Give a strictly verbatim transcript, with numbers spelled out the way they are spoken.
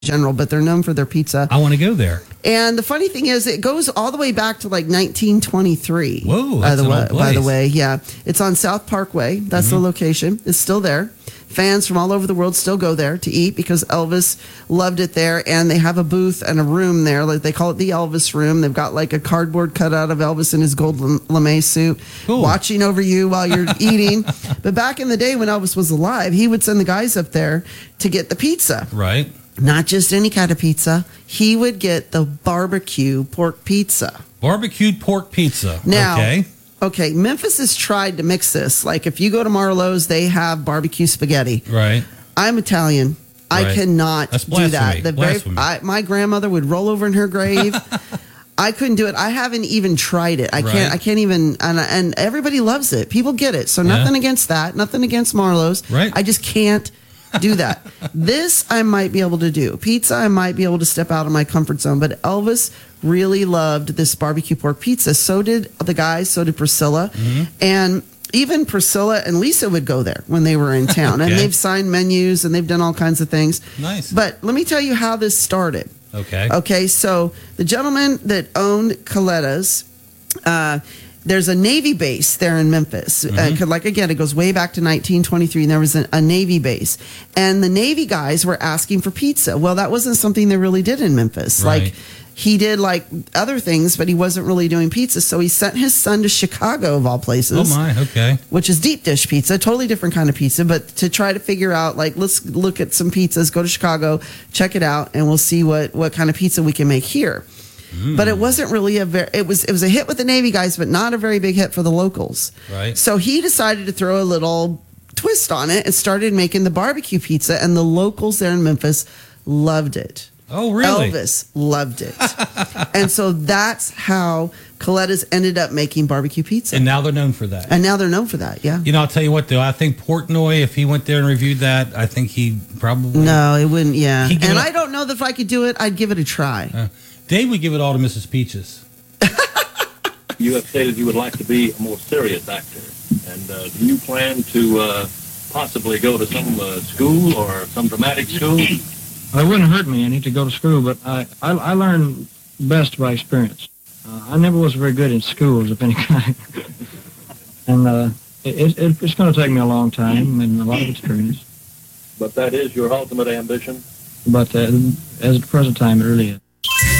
general, but they're known for their pizza. I want to go there. And the funny thing is, it goes all the way back to like nineteen twenty-three. Whoa, by that's the an way, old place. by the way, yeah, it's on South Parkway. That's mm-hmm. the location. It's still there. Fans from all over the world still go there to eat because Elvis loved it there. And they have a booth and a room there. Like they call it the Elvis room. They've got like a cardboard cutout of Elvis in his gold lame suit, cool. watching over you while you're eating. But back in the day when Elvis was alive, he would send the guys up there to get the pizza. Right. Not just any kind of pizza. He would get the barbecue pork pizza. Barbecued pork pizza. Now, okay. Okay, Memphis has tried to mix this. Like if you go to Marlowe's, they have barbecue spaghetti. Right. I'm Italian. Right. I cannot That's do that. The very, blasphemy. I, my grandmother would roll over in her grave. I couldn't do it. I haven't even tried it. I Right. can't. I can't even. And, and everybody loves it. People get it. So nothing Yeah. against that. Nothing against Marlowe's. Right. I just can't do that. This I might be able to do. Pizza I might be able to step out of my comfort zone. But Elvis really loved this barbecue pork pizza. So did the guys. So did Priscilla. Mm-hmm. And even Priscilla and Lisa would go there when they were in town. Okay. And they've signed menus and they've done all kinds of things. Nice. But let me tell you how this started. Okay. Okay, so the gentleman that owned Coletta's, uh, there's a Navy base there in Memphis. Mm-hmm. Uh, like, again, it goes way back to nineteen twenty-three, and there was a, a Navy base. And the Navy guys were asking for pizza. Well, that wasn't something they really did in Memphis. Right. Like, he did, like, other things, but he wasn't really doing pizza. So he sent his son to Chicago, of all places. Oh, my, okay. Which is deep dish pizza, totally different kind of pizza, but to try to figure out, like, let's look at some pizzas, go to Chicago, check it out, and we'll see what, what kind of pizza we can make here. Mm. But it wasn't really a very, it was, it was a hit with the Navy guys, but not a very big hit for the locals. Right. So he decided to throw a little twist on it and started making the barbecue pizza, and the locals there in Memphis loved it. Oh, really? Elvis loved it. And so that's how Coletta's ended up making barbecue pizza. And now they're known for that. And now they're known for that, yeah. You know, I'll tell you what, though. I think Portnoy, if he went there and reviewed that, I think he probably... No, it wouldn't, yeah. He'd give And it- I don't know that if I could do it, I'd give it a try. Uh, Dave would give it all to Missus Peaches. You have stated you would like to be a more serious actor. And uh, do you plan to uh, possibly go to some uh, school or some dramatic school? Well, it wouldn't hurt me any to go to school, but I, I, I learn best by experience. Uh, I never was very good in schools of any kind. and uh, it, it, it's going to take me a long time and a lot of experience. But that is your ultimate ambition? But uh, as at the present time, it really is.